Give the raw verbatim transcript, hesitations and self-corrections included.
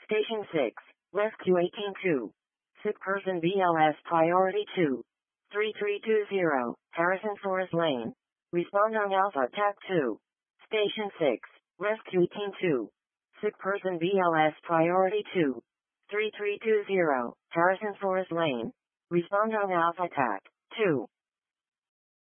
Station six, Rescue eighteen two. Sick person B L S priority two. three three two zero, Harrison Forest Lane. Respond on Alpha T A C two. Station six, Rescue eighteen two. Sick person B L S priority two. three three two zero, Harrison Forest Lane. Respond on Alpha T A C two.